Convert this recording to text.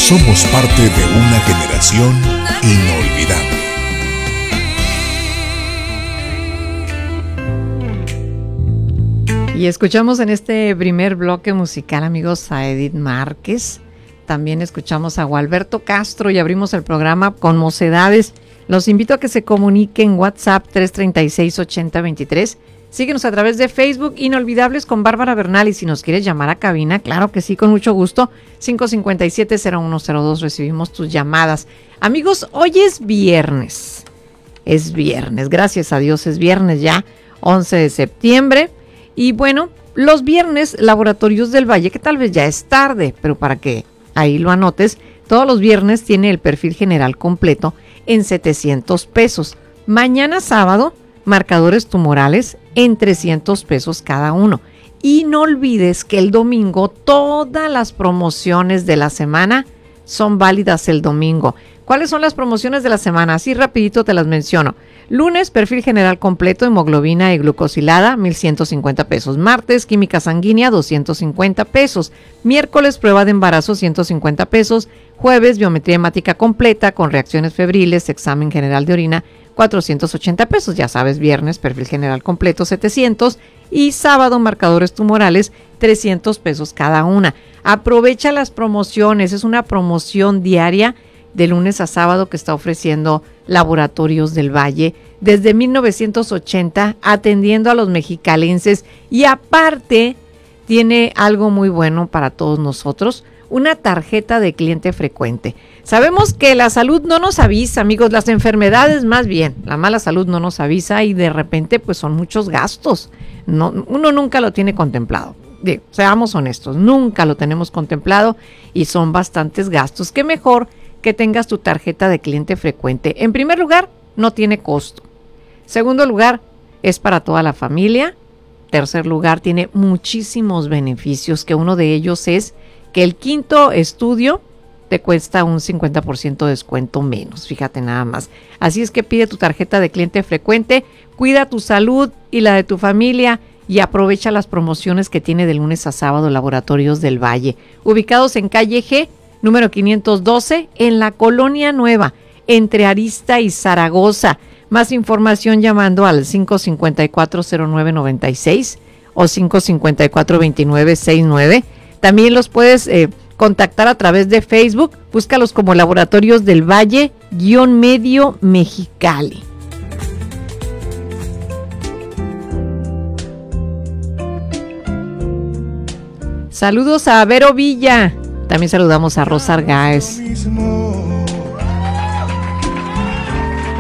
Somos parte de una generación inolvidable. Y escuchamos en este primer bloque musical, amigos, a Edith Márquez. También escuchamos a Gualberto Castro y abrimos el programa con Mocedades. Los invito a que se comuniquen WhatsApp 336-8023. Síguenos a través de Facebook, Inolvidables con Bárbara Bernal. Y si nos quieres llamar a cabina, claro que sí, con mucho gusto. 557-0102, recibimos tus llamadas. Amigos, hoy es viernes. Es viernes, gracias a Dios, es viernes ya, 11 de septiembre. Y bueno, los viernes, Laboratorios del Valle, que tal vez ya es tarde, pero para que ahí lo anotes, todos los viernes tiene el perfil general completo en 700 pesos. Mañana sábado, marcadores tumorales en 300 pesos cada uno. Y no olvides que el domingo todas las promociones de la semana son válidas el domingo. ¿Cuáles son las promociones de la semana? Así rapidito te las menciono. Lunes, perfil general completo, hemoglobina y glucosilada, 1,150 pesos. Martes, química sanguínea, 250 pesos. Miércoles, prueba de embarazo, 150 pesos. Jueves, biometría hemática completa con reacciones febriles, examen general de orina, 480 pesos. Ya sabes, viernes, perfil general completo, 700. Y sábado, marcadores tumorales, 300 pesos cada una. Aprovecha las promociones, es una promoción diaria de lunes a sábado que está ofreciendo Laboratorios del Valle desde 1980, atendiendo a los mexicalenses, y aparte tiene algo muy bueno para todos nosotros, una tarjeta de cliente frecuente. Sabemos que la salud no nos avisa, amigos, las enfermedades más bien, la mala salud no nos avisa y de repente pues son muchos gastos. No, uno nunca lo tiene contemplado. Digo, seamos honestos, nunca lo tenemos contemplado y son bastantes gastos. ¿Qué mejor que tengas tu tarjeta de cliente frecuente? En primer lugar, no tiene costo. Segundo lugar, es para toda la familia. Tercer lugar, tiene muchísimos beneficios, que uno de ellos es que el quinto estudio te cuesta un 50% de descuento menos, fíjate nada más. Así es que pide tu tarjeta de cliente frecuente, cuida tu salud y la de tu familia y aprovecha las promociones que tiene de lunes a sábado Laboratorios del Valle, ubicados en calle G, número 512, en la Colonia Nueva, entre Arista y Zaragoza. Más información llamando al 554-0996 o 554-2969. También los puedes contactar a través de Facebook. Búscalos como Laboratorios del Valle-Medio Mexicali. Saludos a Vero Villa. También saludamos a Rosa Argáez.